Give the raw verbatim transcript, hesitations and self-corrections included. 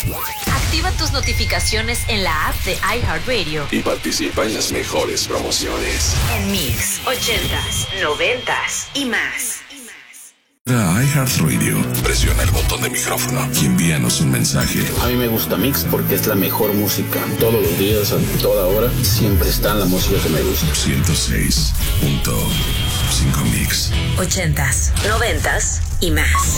Activa tus notificaciones en la app de iHeartRadio y participa en las mejores promociones. En Mix, ochentas, noventas y más. A iHeartRadio, presiona el botón de micrófono y envíanos un mensaje. A mí me gusta Mix porque es la mejor música. Todos los días, a toda hora, siempre está la música que me gusta. ciento seis punto cinco Mix. Ochentas, noventas y más.